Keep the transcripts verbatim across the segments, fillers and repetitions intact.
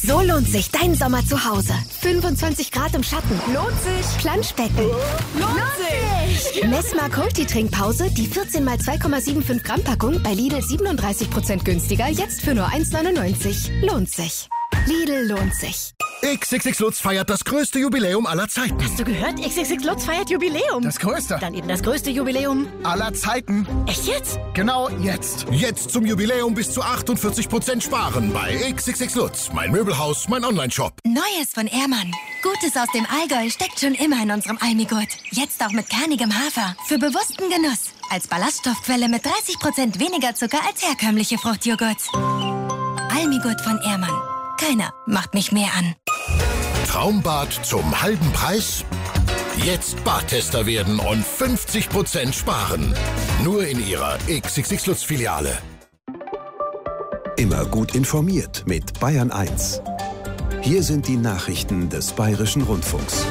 So lohnt sich dein Sommer zu Hause. fünfundzwanzig Grad im Schatten. Lohnt sich. Planschbecken. Lohnt sich. Messmark Multitrinkpause, die vierzehn mal zwei Komma fünfundsiebzig Gramm Packung bei Lidl siebenunddreißig Prozent günstiger, jetzt für nur eins neunundneunzig. Lohnt sich. Lidl lohnt sich. X X X Lutz feiert das größte Jubiläum aller Zeiten. Hast du gehört? X X X Lutz feiert Jubiläum. Das größte. Dann eben das größte Jubiläum aller Zeiten. Echt jetzt? Genau jetzt. Jetzt zum Jubiläum bis zu achtundvierzig Prozent sparen bei X X X Lutz. Mein Möbelhaus, mein Onlineshop. Neues von Ehrmann. Gutes aus dem Allgäu steckt schon immer in unserem Almigurt. Jetzt auch mit kernigem Hafer. Für bewussten Genuss. Als Ballaststoffquelle mit dreißig Prozent weniger Zucker als herkömmliche Fruchtjoghurts. Almigurt von Ehrmann. Keiner macht mich mehr an. Traumbad zum halben Preis? Jetzt Badtester werden und fünfzig Prozent sparen. Nur in Ihrer X X X Lutz Filiale. Immer gut informiert mit Bayern eins. Hier sind die Nachrichten des Bayerischen Rundfunks.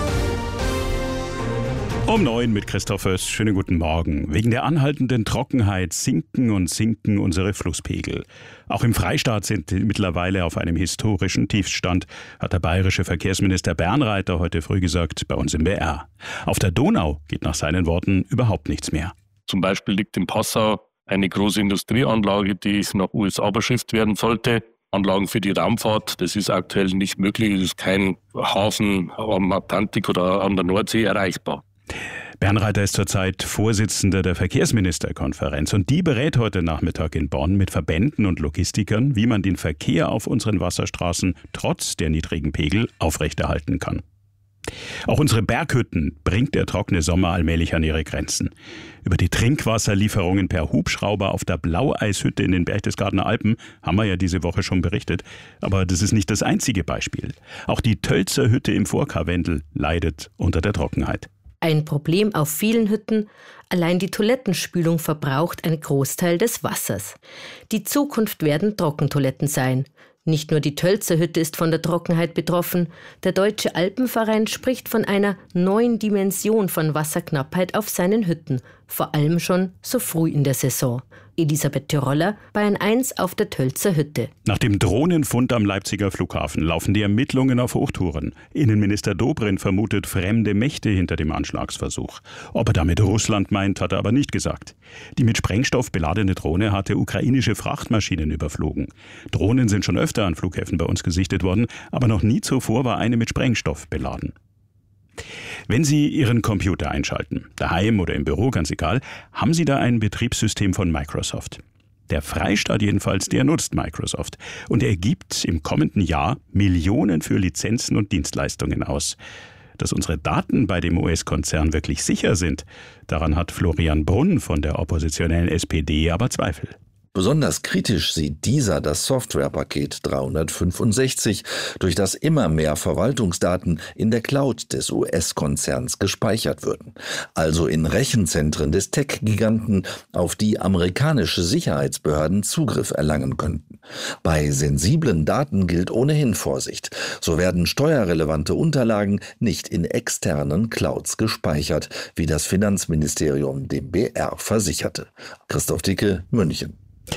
Um neun mit Christoph Oess. Schönen guten Morgen. Wegen der anhaltenden Trockenheit sinken und sinken unsere Flusspegel. Auch im Freistaat sind sie mittlerweile auf einem historischen Tiefstand, hat der bayerische Verkehrsminister Bernreiter heute früh gesagt, bei uns im B R. Auf der Donau geht nach seinen Worten überhaupt nichts mehr. Zum Beispiel liegt in Passau eine große Industrieanlage, die nach U S A beschifft werden sollte. Anlagen für die Raumfahrt, das ist aktuell nicht möglich. Es ist kein Hafen am Atlantik oder an der Nordsee erreichbar. Bernreiter ist zurzeit Vorsitzender der Verkehrsministerkonferenz und die berät heute Nachmittag in Bonn mit Verbänden und Logistikern, wie man den Verkehr auf unseren Wasserstraßen trotz der niedrigen Pegel aufrechterhalten kann. Auch unsere Berghütten bringt der trockene Sommer allmählich an ihre Grenzen. Über die Trinkwasserlieferungen per Hubschrauber auf der Blaueishütte in den Berchtesgadener Alpen haben wir ja diese Woche schon berichtet. Aber das ist nicht das einzige Beispiel. Auch die Tölzer Hütte im Vorkarwendel leidet unter der Trockenheit. Ein Problem auf vielen Hütten, allein die Toilettenspülung verbraucht einen Großteil des Wassers. Die Zukunft werden Trockentoiletten sein. Nicht nur die Tölzer Hütte ist von der Trockenheit betroffen. Der Deutsche Alpenverein spricht von einer neuen Dimension von Wasserknappheit auf seinen Hütten, vor allem schon so früh in der Saison. Elisabeth Tiroller, Bayern eins auf der Tölzer Hütte. Nach dem Drohnenfund am Leipziger Flughafen laufen die Ermittlungen auf Hochtouren. Innenminister Dobrindt vermutet fremde Mächte hinter dem Anschlagsversuch. Ob er damit Russland meint, hat er aber nicht gesagt. Die mit Sprengstoff beladene Drohne hatte ukrainische Frachtmaschinen überflogen. Drohnen sind schon öfter an Flughäfen bei uns gesichtet worden, aber noch nie zuvor war eine mit Sprengstoff beladen. Wenn Sie Ihren Computer einschalten, daheim oder im Büro, ganz egal, haben Sie da ein Betriebssystem von Microsoft. Der Freistaat jedenfalls, der nutzt Microsoft. Und er gibt im kommenden Jahr Millionen für Lizenzen und Dienstleistungen aus. Dass unsere Daten bei dem U S-Konzern wirklich sicher sind, daran hat Florian Brunn von der oppositionellen S P D aber Zweifel. Besonders kritisch sieht dieser das Softwarepaket dreihundertfünfundsechzig, durch das immer mehr Verwaltungsdaten in der Cloud des U S-Konzerns gespeichert würden. Also in Rechenzentren des Tech-Giganten, auf die amerikanische Sicherheitsbehörden Zugriff erlangen könnten. Bei sensiblen Daten gilt ohnehin Vorsicht. So werden steuerrelevante Unterlagen nicht in externen Clouds gespeichert, wie das Finanzministerium dem B R versicherte. Christoph Dicke, München.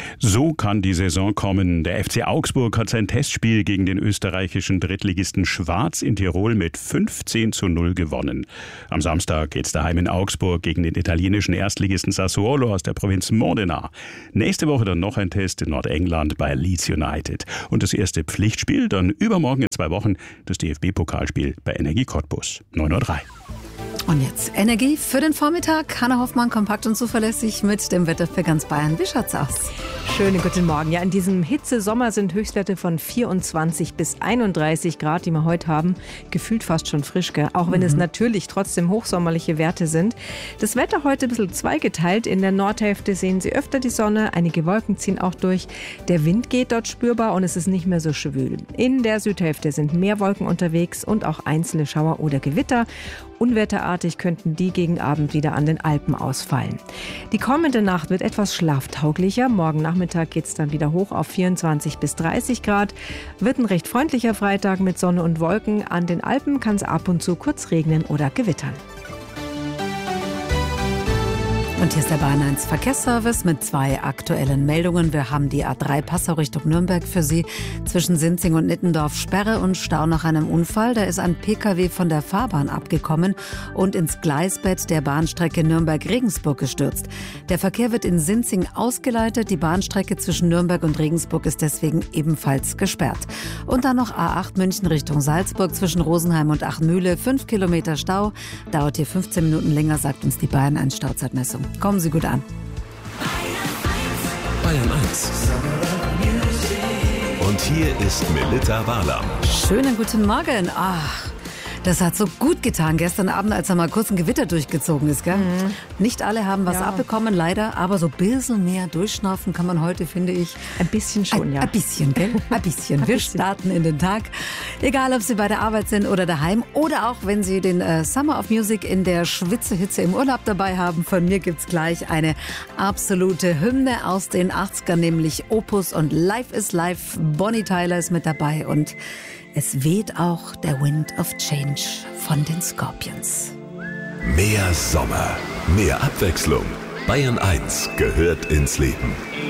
So kann die Saison kommen. Der F C Augsburg hat sein Testspiel gegen den österreichischen Drittligisten Schwarz in Tirol mit fünfzehn zu null gewonnen. Am Samstag geht's daheim in Augsburg gegen den italienischen Erstligisten Sassuolo aus der Provinz Modena. Nächste Woche dann noch ein Test in Nordengland bei Leeds United. Und das erste Pflichtspiel dann übermorgen in zwei Wochen das D F B-Pokalspiel bei Energie Cottbus. neun Uhr drei. Und jetzt Energie für den Vormittag. Hanna Hoffmann, kompakt und zuverlässig mit dem Wetter für ganz Bayern. Wie schaut's aus? Schönen guten Morgen. Ja, in diesem Hitzesommer sind Höchstwerte von vierundzwanzig bis einunddreißig Grad, die wir heute haben. Gefühlt fast schon frisch, gell? Auch wenn mhm. es natürlich trotzdem hochsommerliche Werte sind. Das Wetter heute ein bisschen zweigeteilt. In der Nordhälfte sehen Sie öfter die Sonne. Einige Wolken ziehen auch durch. Der Wind geht dort spürbar und es ist nicht mehr so schwül. In der Südhälfte sind mehr Wolken unterwegs und auch einzelne Schauer oder Gewitter. Unwetterartig könnten die gegen Abend wieder an den Alpen ausfallen. Die kommende Nacht wird etwas schlaftauglicher. Morgen Nachmittag geht es dann wieder hoch auf vierundzwanzig bis dreißig Grad. Wird ein recht freundlicher Freitag mit Sonne und Wolken. An den Alpen kann es ab und zu kurz regnen oder gewittern. Und Und hier ist der Bayern eins Verkehrsservice mit zwei aktuellen Meldungen. Wir haben die A drei Passau Richtung Nürnberg für Sie. Zwischen Sinzing und Nittendorf Sperre und Stau nach einem Unfall. Da ist ein Pkw von der Fahrbahn abgekommen und ins Gleisbett der Bahnstrecke Nürnberg-Regensburg gestürzt. Der Verkehr wird in Sinzing ausgeleitet. Die Bahnstrecke zwischen Nürnberg und Regensburg ist deswegen ebenfalls gesperrt. Und dann noch A acht München Richtung Salzburg zwischen Rosenheim und Achmühle. Fünf Kilometer Stau. Dauert hier fünfzehn Minuten länger, sagt uns die Bayern eins Stauzeitmessung. Kommen Sie gut an. Bayern eins. Und hier ist Melitta Walam. Schönen guten Morgen. Ach, das hat so gut getan gestern Abend, als er mal kurz ein Gewitter durchgezogen ist. Gell? Mhm. Nicht alle haben was ja. abbekommen, leider. Aber so ein bisschen mehr durchschnaufen kann man heute, finde ich. Ein bisschen schon, ein, ja. Ein bisschen, gell? Ein bisschen. Wir starten in den Tag. Egal, ob Sie bei der Arbeit sind oder daheim. Oder auch, wenn Sie den äh, Summer of Music in der Schwitzehitze im Urlaub dabei haben. Von mir gibt's gleich eine absolute Hymne aus den achtzigern, nämlich Opus und Life is Life. Bonnie Tyler ist mit dabei und es weht auch der Wind of Change von den Scorpions. Mehr Sommer, mehr Abwechslung. Bayern eins gehört ins Leben.